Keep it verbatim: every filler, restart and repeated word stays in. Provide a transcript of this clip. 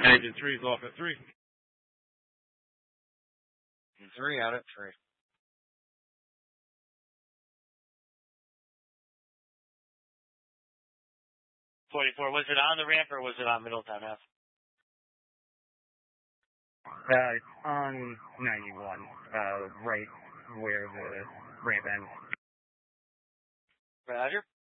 Engine three is off at three. Three out at three. forty-four, was it on the ramp or was it on Middletown Ave? Uh, it's on ninety-one, uh, right where the ramp ends. Roger.